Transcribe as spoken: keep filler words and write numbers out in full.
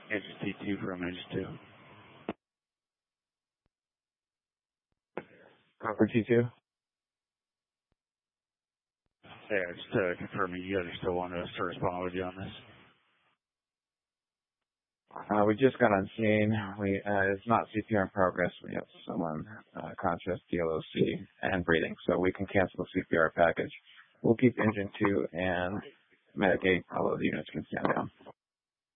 Engine T two from engine two. Copper T two. Yeah, just uh, confirming you guys are still wanting us to respond with you on this. Uh, we just got on scene. We uh, it's not C P R in progress. We have someone uh, conscious, D L O C, and breathing, so we can cancel the C P R package. We'll keep engine two and Medic eight, although the units can stand down.